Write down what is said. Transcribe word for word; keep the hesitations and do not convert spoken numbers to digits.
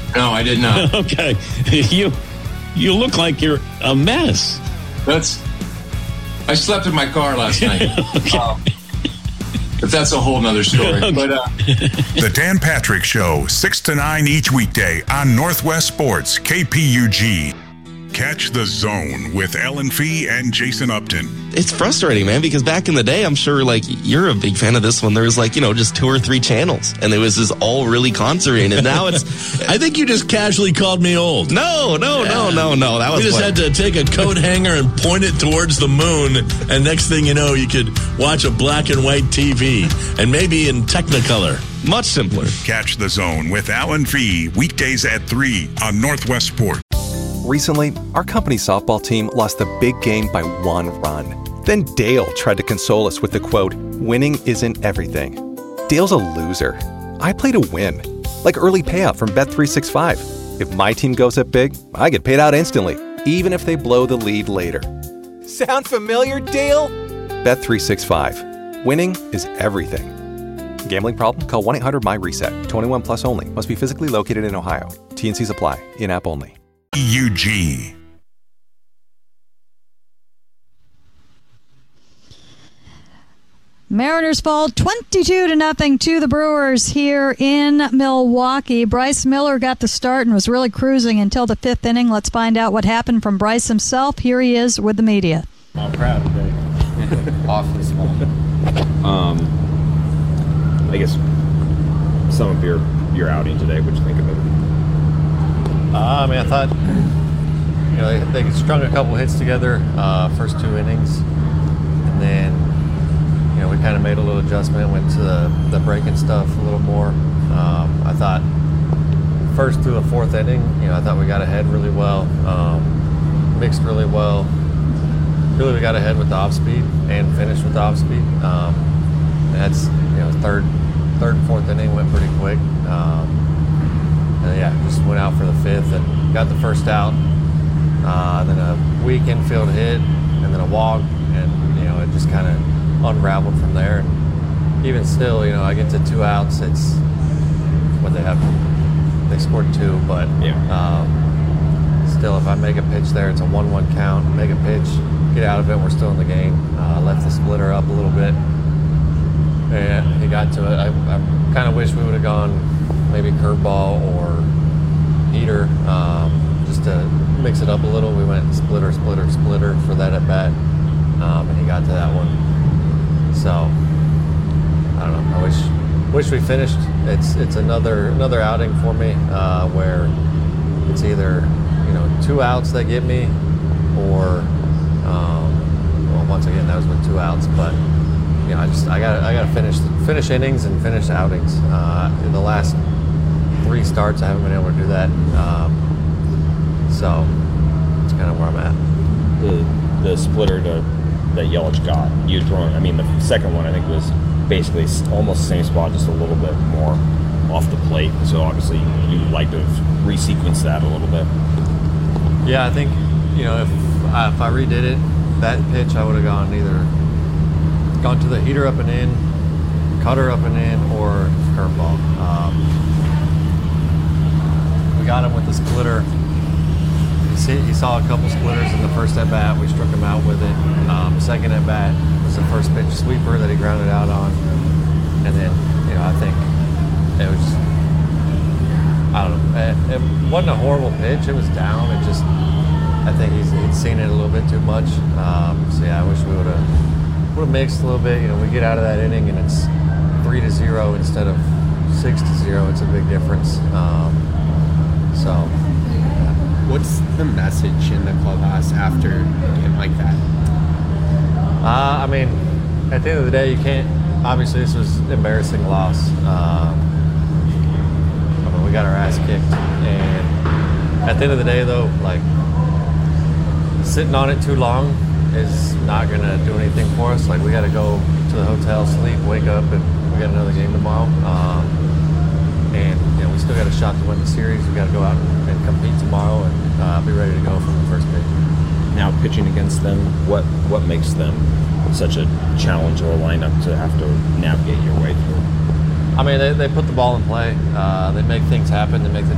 No, I did not. Okay. You you look like you're a mess. That's. I slept in my car last night. Okay. Um, but that's a whole nother story. Okay. But uh, The Dan Patrick Show, six to nine each weekday on Northwest Sports, K P U G. Catch The Zone with Ellen Fee and Jason Upton. It's frustrating, man, because back in the day, I'm sure, like, you're a big fan of this one. There was, like, you know, just two or three channels, and it was just all really concentrated. And now it's... I think you just casually called me old. No, no, Yeah. no, no, no. That was We just what- had to take a coat hanger and point it towards the moon, and next thing you know, you could watch a black and white T V, and maybe in Technicolor. much simpler. Catch The Zone with Alan Fee, weekdays at three on Northwest Sports. Recently, our company's softball team lost the big game by one run. Then Dale tried to console us with the quote, "Winning isn't everything." Dale's a loser. I play to win. Like early payout from Bet three sixty-five. If my team goes up big, I get paid out instantly, even if they blow the lead later. Sound familiar, Dale? Bet three sixty-five. Winning is everything. Gambling problem? Call one eight hundred M Y reset. twenty-one plus only. Must be physically located in Ohio. T and C's apply. In-app only. U G. Mariners fall twenty-two to nothing to the Brewers here in Milwaukee. Bryce Miller got the start and was really cruising until the fifth inning. Let's find out what happened from Bryce himself. Here he is with the media. I'm proud today. Awfully small. Um, I guess some of your your outing today. What'd you think of it? Uh, I mean, I thought, you know, they, they strung a couple hits together uh, first two innings, and then, you know, we kind of made a little adjustment, went to the, the breaking stuff a little more. Um, I thought first through the fourth inning, you know, I thought we got ahead really well, um, mixed really well. Really, we got ahead with the off speed and finished with the off speed. Um, and that's, you know, third, third and fourth inning went pretty quick. Um, And yeah, just went out for the fifth and got the first out. Uh, then a weak infield hit, and then a walk, and you know it just kind of unraveled from there. And even still, you know, I get to two outs. It's what they have. They scored two, but Yeah. um, still, if I make a pitch there, it's a one-one count. Make a pitch, get out of it. We're still in the game. Uh, left the splitter up a little bit, and he got to it. I, I kind of wish we would have gone maybe curveball or heater, um, just to mix it up a little. We went splitter, splitter, splitter for that at bat, um, and he got to that one. So I don't know. I wish wish we finished. It's it's another another outing for me uh, where it's either you know two outs that get me, or um, well once again that was with two outs, but. You know, I just I got I got to finish finish innings and finish outings. Uh, in the last three starts, I haven't been able to do that. Um, so that's kind of where I'm at. The the splitter to, that Yelich got, you throwing. I mean, the second one I think was basically almost the same spot, just a little bit more off the plate. So obviously you'd like to resequence that a little bit. Yeah, I think you know if uh, if I redid it, that pitch I would have gone either. Gone to the heater up and in, cutter up and in, or curveball. Um, we got him with the splitter. He, see, he saw a couple splitters in the first at bat. We struck him out with it. Um, second at bat was the first pitch sweeper that he grounded out on, and then you know I think it was. I don't know. It, it wasn't a horrible pitch. It was down. It just I think he's he'd seen it a little bit too much. Um, so yeah, I wish we would have. Would have mixed a little bit, you know. We get out of that inning and it's three to zero instead of six to zero. It's a big difference. Um, so, yeah. What's the message in the clubhouse after a game like that? Uh, I mean, at the end of the day, you can't. Obviously, this was an embarrassing loss. Um, I mean, we got our ass kicked, and at the end of the day, though, like sitting on it too long is not going to do anything for us. Like, we got to go to the hotel, sleep, wake up, and we got another game tomorrow. Um, and, you know, we still got a shot to win the series. We got to go out and, and compete tomorrow and uh, be ready to go from the first pitch. Now, pitching against them, what, what makes them such a challenge or a lineup to have to navigate your way through? I mean, they, they put the ball in play. Uh, they make things happen. They make the